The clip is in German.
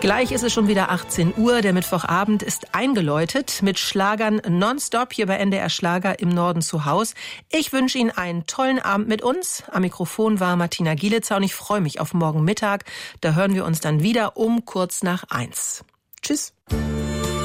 Gleich ist es schon wieder 18 Uhr. Der Mittwochabend ist eingeläutet mit Schlagern nonstop hier bei NDR Schlager im Norden zu Haus. Ich wünsche Ihnen einen tollen Abend mit uns. Am Mikrofon war Martina Gielitzer und ich freue mich auf morgen Mittag. Da hören wir uns dann wieder um kurz nach 1. Tschüss.